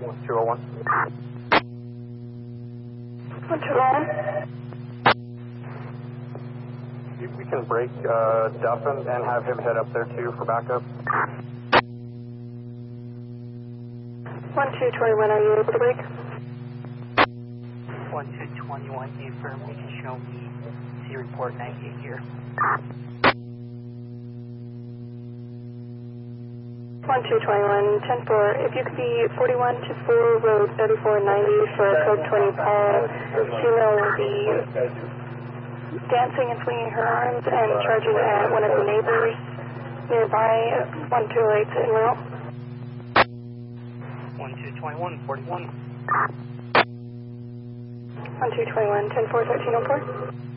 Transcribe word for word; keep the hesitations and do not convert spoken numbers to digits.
two oh one. one two oh one. We can break uh, Duffin and have him head up there too for backup. one two two one, are you able to break? one two two one, affirm, you can show me C report ninety-eight here. one two two one, ten four, if you could be forty-one to four, road thirty-four ninety for code twenty Paul. Sheila will be dancing and swinging her arms and charging at one of the neighbors nearby, one two eight en route. one two two one, forty-one. one two two one, ten four, thirteen oh four.